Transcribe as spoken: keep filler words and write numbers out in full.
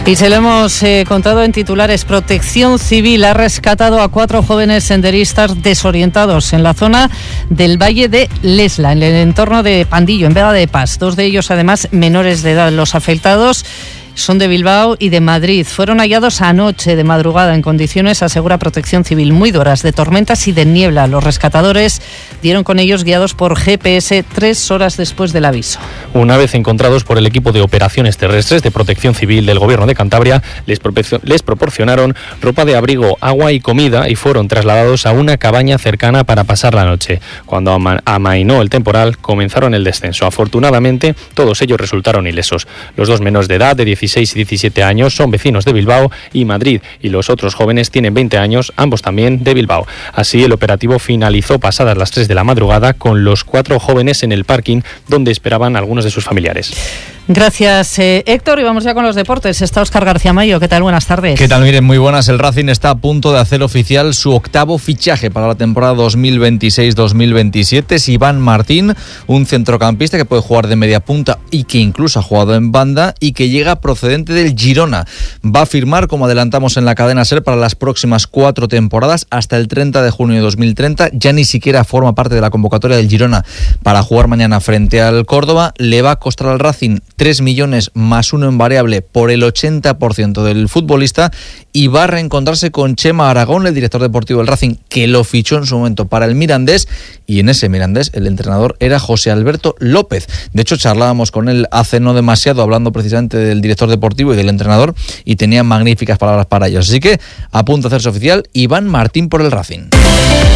Y se lo hemos eh, contado en titulares. Protección Civil ha rescatado a cuatro jóvenes senderistas desorientados en la zona del Valle de Lesla, en el entorno de Pandillo, en Vega de Pas. Dos de ellos, además, menores de edad. Los afectados son de Bilbao y de Madrid. Fueron hallados anoche de madrugada en condiciones, asegura Protección Civil, muy duras, de tormentas y de niebla. Los rescatadores dieron con ellos guiados por G P S tres horas después del aviso. Una vez encontrados por el equipo de operaciones terrestres de Protección Civil del Gobierno de Cantabria, les, les proporcionaron ropa de abrigo, agua y comida y fueron trasladados a una cabaña cercana para pasar la noche. Cuando ama- amainó el temporal, comenzaron el descenso. Afortunadamente, todos ellos resultaron ilesos. Los dos menores de edad, de dieciséis y diecisiete años, son vecinos de Bilbao y Madrid, y los otros jóvenes tienen veinte años, ambos también de Bilbao. Así, el operativo finalizó pasadas las tres de la madrugada con los cuatro jóvenes en el parking donde esperaban algunos de sus familiares. Gracias, eh, Héctor. Y vamos ya con los deportes. Está Óscar García Mayo. ¿Qué tal? Buenas tardes. ¿Qué tal? Miren, muy buenas. El Racing está a punto de hacer oficial su octavo fichaje para la temporada dos mil veintiséis dos mil veintisiete. Es Iván Martín, un centrocampista que puede jugar de media punta y que incluso ha jugado en banda y que llega procedente del Girona. Va a firmar, como adelantamos en la cadena SER, para las próximas cuatro temporadas hasta el treinta de junio de dos mil treinta. Ya ni siquiera forma parte de la convocatoria del Girona para jugar mañana frente al Córdoba. Le va a costar al Racing tres millones más uno en variable por el ochenta por ciento del futbolista y va a reencontrarse con Chema Aragón, el director deportivo del Racing, que lo fichó en su momento para el Mirandés, y en ese Mirandés el entrenador era José Alberto López. De hecho, charlábamos con él hace no demasiado hablando precisamente del director deportivo y del entrenador y tenía magníficas palabras para ellos. Así que a punto de hacerse oficial Iván Martín por el Racing.